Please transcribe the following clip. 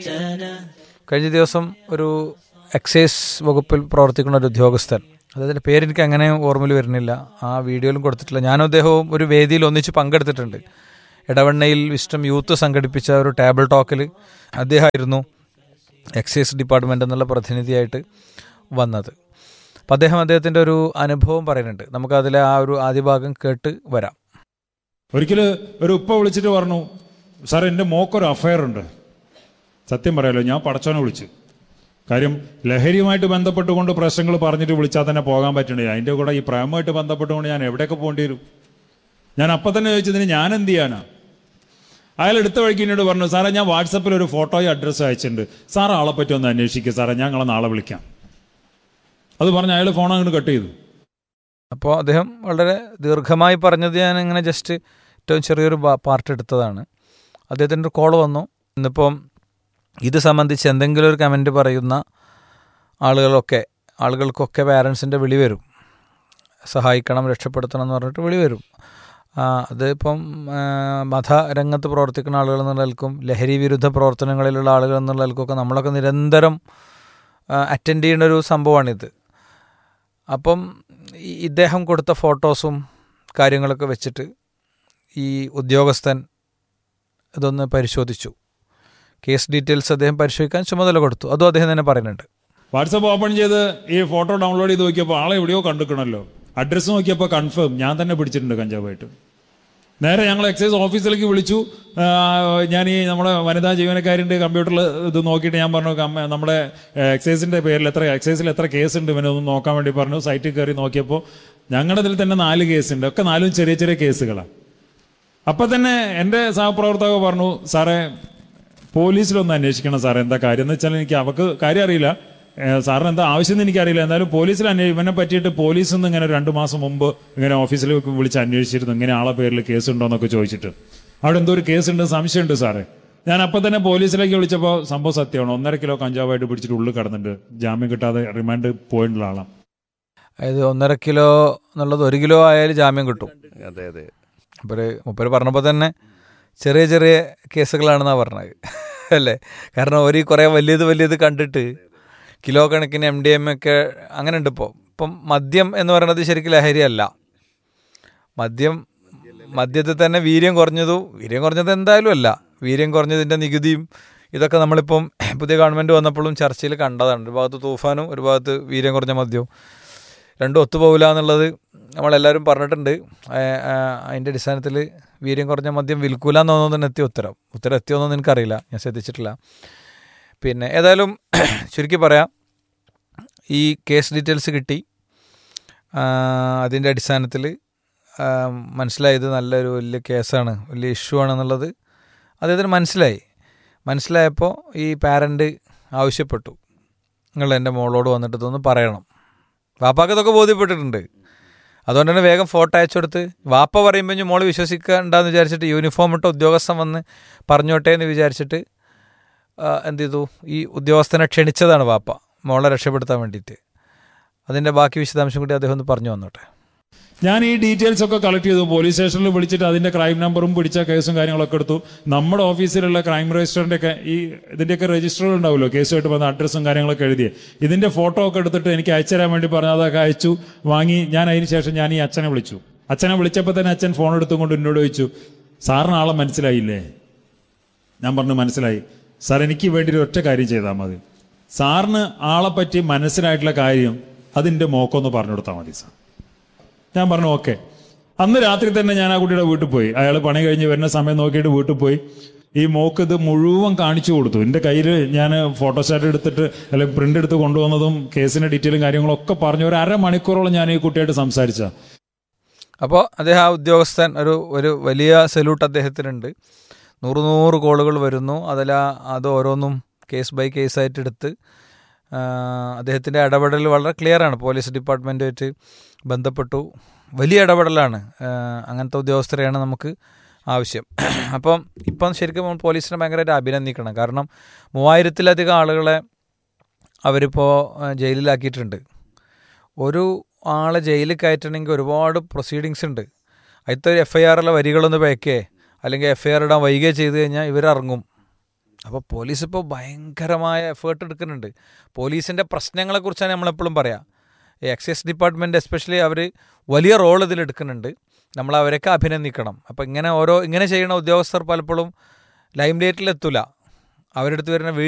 കഴിഞ്ഞ ദിവസം ഒരു എക്സൈസ് വകുപ്പിൽ പ്രവർത്തിക്കുന്ന ഒരു ഉദ്യോഗസ്ഥൻ, അദ്ദേഹത്തിൻ്റെ പേരെനിക്ക് അങ്ങനെ ഓർമ്മയിൽ വരുന്നില്ല, ആ വീഡിയോയിലും കൊടുത്തിട്ടില്ല, ഞാനും അദ്ദേഹവും ഒരു വേദിയിൽ ഒന്നിച്ച് പങ്കെടുത്തിട്ടുണ്ട്. ഇടവണ്ണയിൽ വിസ്റ്റം യൂത്ത് സംഘടിപ്പിച്ച ഒരു ടേബിൾ ടോക്കിൽ അദ്ദേഹമായിരുന്നു എക്സൈസ് ഡിപ്പാർട്ട്മെൻ്റ് എന്നുള്ള പ്രതിനിധിയായിട്ട് വന്നത്. അപ്പോൾ അദ്ദേഹത്തിൻ്റെ ഒരു അനുഭവം പറയുന്നുണ്ട്. നമുക്കതിലെ ആ ഒരു ആദ്യ ഭാഗം കേട്ട് വരാം. ഒരിക്കൽ ഒരു ഉപ്പ വിളിച്ചിട്ട് പറഞ്ഞു, സാർ എൻ്റെ മോക്കൊരു അഫയർ ഉണ്ട്. സത്യം പറയാലോ, ഞാൻ പടച്ചോനെ വിളിച്ചു. കാര്യം ലഹരിയുമായിട്ട് ബന്ധപ്പെട്ടുകൊണ്ട് പ്രശ്നങ്ങൾ പറഞ്ഞിട്ട് വിളിച്ചാൽ തന്നെ പോകാൻ പറ്റണില്ല. അതിൻ്റെ കൂടെ ഈ പ്രേമമായിട്ട് ബന്ധപ്പെട്ടുകൊണ്ട് ഞാൻ എവിടെയൊക്കെ പോകേണ്ടി വരും? ഞാൻ അപ്പം തന്നെ ചോദിച്ചതിന് ഞാൻ എന്ത് ചെയ്യാനാ? അയാൾ എടുത്ത വഴിക്ക് എന്നോട് പറഞ്ഞു, സാറേ ഞാൻ വാട്സപ്പിൽ ഒരു ഫോട്ടോയും അഡ്രസ്സും അയച്ചിട്ടുണ്ട്, സാർ ആളെ പറ്റി ഒന്ന് അന്വേഷിക്കുക സാറേ, ഞങ്ങളെ നാളെ വിളിക്കാം. അത് പറഞ്ഞ് അയാൾ ഫോൺ അങ്ങോട്ട് കട്ട് ചെയ്തു. അപ്പോൾ അദ്ദേഹം വളരെ ദീർഘമായി പറഞ്ഞത് ഞാൻ ഇങ്ങനെ ജസ്റ്റ് ഏറ്റവും ചെറിയൊരു പാർട്ട് എടുത്തതാണ്. അദ്ദേഹത്തിൻ്റെ ഒരു കോൾ വന്നു. ഇന്നിപ്പം ഇത് സംബന്ധിച്ച് എന്തെങ്കിലും ഒരു കമൻറ്റ് പറയുന്ന ആളുകൾക്കൊക്കെ പാരൻസിൻ്റെ വിളി വരും, സഹായിക്കണം, രക്ഷപ്പെടുത്തണം എന്ന് പറഞ്ഞിട്ട് വിളി വരും. അതിപ്പം മതരംഗത്ത് പ്രവർത്തിക്കുന്ന ആളുകൾ എന്നുള്ള നിലക്കും ലഹരി വിരുദ്ധ പ്രവർത്തനങ്ങളിലുള്ള ആളുകൾ എന്നുള്ള നിലക്കൊക്കെ നമ്മളൊക്കെ നിരന്തരം അറ്റൻഡ് ചെയ്യുന്ന ഒരു സംഭവമാണിത്. അപ്പം ഇദ്ദേഹം കൊടുത്ത ഫോട്ടോസും കാര്യങ്ങളൊക്കെ വെച്ചിട്ട് ഈ ഉദ്യോഗസ്ഥൻ ഇതൊന്ന് പരിശോധിച്ചു. കേസ് ഡീറ്റെയിൽസ് അദ്ദേഹം പരിശോധിക്കാൻ ചുമതല കൊടുത്തു. അതും അദ്ദേഹം തന്നെ പറയുന്നുണ്ട്. വാട്സപ്പ് ഓപ്പൺ ചെയ്ത് ഈ ഫോട്ടോ ഡൗൺലോഡ് ചെയ്ത് നോക്കിയപ്പോൾ ആളെ എവിടെയോ കണ്ടിക്കണമല്ലോ. അഡ്രസ്സ് നോക്കിയപ്പോൾ കൺഫേം ഞാൻ തന്നെ പിടിച്ചിട്ടുണ്ട് കഞ്ചാവായിട്ട്. നേരെ ഞങ്ങൾ എക്സൈസ് ഓഫീസിലേക്ക് വിളിച്ചു. ഞാൻ ഈ നമ്മുടെ വനിതാ ജീവനക്കാരിൻ്റെ കമ്പ്യൂട്ടറിൽ ഇത് നോക്കിയിട്ട് ഞാൻ പറഞ്ഞു, നമ്മുടെ എക്സൈസിൻ്റെ പേരിൽ എക്സൈസിൽ എത്ര കേസുണ്ട് ഇവനൊന്ന് നോക്കാൻ വേണ്ടി പറഞ്ഞു. സൈറ്റിൽ കയറി നോക്കിയപ്പോൾ ഞങ്ങളുടെ ഇതിൽ തന്നെ 4 കേസുണ്ട്. ഒക്കെ 4 ചെറിയ ചെറിയ കേസുകളാണ്. അപ്പം തന്നെ എൻ്റെ സഹപ്രവർത്തക പറഞ്ഞു, സാറേ പോലീസിലൊന്ന് അന്വേഷിക്കണം സാറേ, എന്താ കാര്യം എന്ന് വെച്ചാൽ എനിക്ക് അവർക്ക് കാര്യം അറിയില്ല, സാറിന് എന്താ ആവശ്യം എന്ന് എനിക്കറിയില്ല, എന്നാലും പോലീസിൽ ഇവനെ പറ്റിയിട്ട് പോലീസിൽ നിന്ന് ഇങ്ങനെ 2 മാസം മുമ്പ് ഇങ്ങനെ ഓഫീസിലേക്ക് വിളിച്ച് അന്വേഷിച്ചിരുന്നു, ഇങ്ങനെ ആളെ പേരിൽ കേസുണ്ടോ എന്നൊക്കെ ചോദിച്ചിട്ട്. അവിടെ എന്തോ ഒരു കേസുണ്ട്, സംശയമുണ്ട് സാറേ. ഞാൻ അപ്പം തന്നെ പോലീസിലേക്ക് വിളിച്ചപ്പോൾ സംഭവം സത്യമാണ്, 1.5 കിലോ കഞ്ചാവായിട്ട് പിടിച്ചിട്ട് ഉള്ളിൽ കിടന്നിട്ട് ജാമ്യം കിട്ടാതെ റിമാൻഡ് പോയിട്ടുള്ള ആളാണ്. അതായത് 1.5 കിലോ എന്നുള്ളത് 1 കിലോ ആയാലും ജാമ്യം കിട്ടും. അതെ അതെ. മുപ്പര് പറഞ്ഞപ്പോൾ തന്നെ ചെറിയ ചെറിയ കേസുകളാണെന്നാണ് പറഞ്ഞത് അല്ലേ? കാരണം കുറേ വലിയത് കണ്ടിട്ട് കിലോ കണക്കിന് MDMA ഒക്കെ അങ്ങനെ ഉണ്ട്. ഇപ്പം മദ്യം എന്ന് പറയുന്നത് ശരിക്കും ലഹരിയല്ല. മദ്യത്തിൽ തന്നെ വീര്യം കുറഞ്ഞത് എന്തായാലും അല്ല. വീര്യം കുറഞ്ഞതിൻ്റെ നികുതിയും ഇതൊക്കെ നമ്മളിപ്പം പുതിയ ഗവൺമെൻറ് വന്നപ്പോഴും ചർച്ചയിൽ കണ്ടതാണ്. ഒരു ഭാഗത്ത് തൂഫാനും ഒരു ഭാഗത്ത് വീര്യം കുറഞ്ഞ മദ്യവും, രണ്ടും ഒത്തുപോകില്ല എന്നുള്ളത് നമ്മളെല്ലാവരും പറഞ്ഞിട്ടുണ്ട്. അതിൻ്റെ അടിസ്ഥാനത്തിൽ വീര്യം കുറഞ്ഞ മദ്യം വിൽക്കൂല എന്നൊന്നും ഉത്തരം എത്തിയോന്നൊന്നും എനിക്കറിയില്ല, ഞാൻ ശ്രദ്ധിച്ചിട്ടില്ല. പിന്നെ ഏതായാലും ചുരുക്കി പറയാം, ഈ കേസ് ഡീറ്റെയിൽസ് കിട്ടി. അതിൻ്റെ അടിസ്ഥാനത്തിൽ മനസ്സിലായത് നല്ലൊരു വലിയ കേസാണ്, വലിയ ഇഷ്യൂ ആണെന്നുള്ളത് അദ്ദേഹത്തിന് മനസ്സിലായപ്പോൾ ഈ പാരൻ്റ് ആവശ്യപ്പെട്ടു, നിങ്ങൾ എൻ്റെ മോളോട് വന്നിട്ട് ഇതൊന്ന് പറയണം. വാപ്പാക്ക് ഇതൊക്കെ ബോധ്യപ്പെട്ടിട്ടുണ്ട്. അതുകൊണ്ട് തന്നെ വേഗം ഫോട്ടോ അയച്ചു കൊടുത്ത്, വാപ്പ പറയുമ്പോൾ മോള് വിശ്വസിക്കണ്ടെന്ന് വിചാരിച്ചിട്ട് യൂണിഫോം ഇട്ട ഉദ്യോഗസ്ഥൻ വന്ന് പറഞ്ഞോട്ടെ എന്ന് വിചാരിച്ചിട്ട് എന്ത് ചെയ്തു, ഈ ഉദ്യോഗസ്ഥനെ ക്ഷണിച്ചതാണ് വാപ്പ മോളെ രക്ഷപ്പെടുത്താൻ വേണ്ടിയിട്ട്. അതിൻ്റെ ബാക്കി വിശദാംശം കൂടി അദ്ദേഹം ഒന്ന് പറഞ്ഞു വന്നോട്ടെ. ഞാൻ ഈ ഡീറ്റെയിൽസ് ഒക്കെ കളക്ട് ചെയ്തു. പോലീസ് സ്റ്റേഷനിൽ വിളിച്ചിട്ട് അതിൻ്റെ ക്രൈം നമ്പറും പിടിച്ച കേസും കാര്യങ്ങളൊക്കെ എടുത്തു. നമ്മുടെ ഓഫീസിലുള്ള ക്രൈം രജിസ്റ്ററിൻ്റെ ഒക്കെ ഇതിൻ്റെയൊക്കെ രജിസ്റ്ററുകൾ ഉണ്ടാവുമല്ലോ, കേസുമായിട്ട് വന്ന അഡ്രസ്സും കാര്യങ്ങളൊക്കെ എഴുതിയ ഇതിൻ്റെ ഫോട്ടോ ഒക്കെ എടുത്തിട്ട് എനിക്ക് അയച്ചു തരാൻ വേണ്ടി പറഞ്ഞു. അതൊക്കെ അയച്ചു വാങ്ങി. അതിന് ശേഷം ഞാൻ ഈ അച്ഛനെ വിളിച്ചു. അച്ഛനെ വിളിച്ചപ്പോൾ തന്നെ അച്ഛൻ ഫോൺ എടുത്തുകൊണ്ട് എന്നോട് ചോദിച്ചു, സാറിന് ആളെ മനസ്സിലായില്ലേ? ഞാൻ പറഞ്ഞു മനസ്സിലായി സാർ, എനിക്ക് വേണ്ടി ഒരു ഒറ്റ കാര്യം ചെയ്താൽ മതി, സാറിന് ആളെ പറ്റി മനസ്സിലായിട്ടുള്ള കാര്യം അതിൻ്റെ മോക്കൊന്ന് പറഞ്ഞു കൊടുത്താൽ മതി സാർ. ഞാൻ പറഞ്ഞു ഓക്കെ. അന്ന് രാത്രി തന്നെ ഞാൻ ആ കുട്ടിയുടെ വീട്ടിൽ പോയി. അയാൾ പണി കഴിഞ്ഞ് വരുന്ന സമയം നോക്കിയിട്ട് വീട്ടിൽ പോയി ഈ മോക്ക് ഇത് മുഴുവൻ കാണിച്ചു കൊടുത്തു. എൻ്റെ കയ്യിൽ ഞാൻ ഫോട്ടോസ്റ്റാറ്റ് എടുത്തിട്ട് അല്ലെങ്കിൽ പ്രിൻ്റ് എടുത്ത് കൊണ്ടുവന്നതും കേസിൻ്റെ ഡീറ്റെയിലും കാര്യങ്ങളൊക്കെ പറഞ്ഞു. ഒരു 1/2 മണിക്കൂറോളം ഞാൻ ഈ കുട്ടിയായിട്ട് സംസാരിച്ച. അപ്പോൾ അദ്ദേഹം, ആ ഉദ്യോഗസ്ഥൻ, ഒരു വലിയ സല്യൂട്ട് അദ്ദേഹത്തിനുണ്ട്. 100 കോളുകൾ വരുന്നു. അത് ഓരോന്നും കേസ് ബൈ കേസായിട്ട് എടുത്ത് അദ്ദേഹത്തിൻ്റെ ഇടപെടൽ വളരെ ക്ലിയറാണ്. പോലീസ് ഡിപ്പാർട്ട്മെൻറ്റുമായിട്ട് ബന്ധപ്പെട്ടു, വലിയ ഇടപെടലാണ്. അങ്ങനത്തെ ഉദ്യോഗസ്ഥരെയാണ് നമുക്ക് ആവശ്യം. ഇപ്പം ശരിക്കും പോലീസിനെ ഭയങ്കരമായിട്ട് അഭിനന്ദിക്കണം. കാരണം 3000-ലധികം ആളുകളെ അവരിപ്പോൾ ജയിലിലാക്കിയിട്ടുണ്ട്. ഒരു ആളെ ജയിലിൽ കയറ്റണമെങ്കിൽ ഒരുപാട് പ്രൊസീഡിങ്സ് ഉണ്ട്. അതിലത്തെ ഒരു FIR വരികളൊന്ന് പേക്കേ അല്ലെങ്കിൽ FIR ഇടാൻ വൈകുകയോ ചെയ്ത് കഴിഞ്ഞാൽ ഇവരിറങ്ങും. അപ്പോൾ പോലീസ് ഇപ്പോൾ ഭയങ്കരമായ എഫേർട്ട് എടുക്കുന്നുണ്ട്. പോലീസിൻ്റെ പ്രശ്നങ്ങളെക്കുറിച്ചാണ് നമ്മളെപ്പോഴും പറയാം. ഈ എക്സൈസ് ഡിപ്പാർട്ട്മെൻറ്റ് എസ്പെഷ്യലി അവർ വലിയ റോൾ ഇതിൽ എടുക്കുന്നുണ്ട്. നമ്മൾ അവരൊക്കെ അഭിനന്ദിക്കണം. അപ്പോൾ ഇങ്ങനെ ചെയ്യണ ഉദ്യോഗസ്ഥർ പലപ്പോഴും ലൈം ലൈറ്റിലെത്തൂല. അവരുടെ അടുത്ത് വരുന്ന